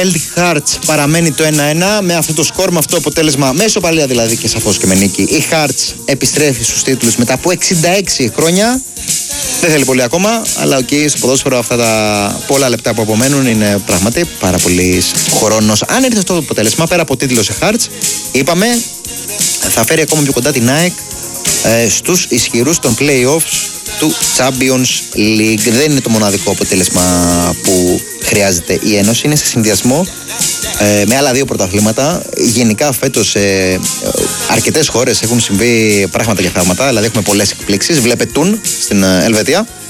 Celtic Hearts παραμένει το 1-1 με αυτό το σκορ, με αυτό το αποτέλεσμα, με ισοπαλία δηλαδή και σαφώς και με νίκη. Η Hearts επιστρέφει στους τίτλους μετά από 66 χρόνια. Δεν θέλει πολύ ακόμα, αλλά στο ποδόσφαιρο αυτά τα πολλά λεπτά που απομένουν είναι πράγματι πάρα πολύ χρόνος. Αν έρθει αυτό το αποτέλεσμα, πέρα από τίτλο σε Hearts, είπαμε, θα φέρει ακόμα πιο κοντά την ΑΕΚ στους ισχυρούς των play-offs του Champions League. Δεν είναι το μοναδικό αποτέλεσμα που χρειάζεται η Ένωση, είναι σε συνδυασμό με άλλα δύο πρωταθλήματα. Γενικά φέτος σε αρκετές χώρες έχουν συμβεί πράγματα και θαύματα, δηλαδή έχουμε πολλές εκπλήξεις. Βλέπε Τουν στην Ελβετία,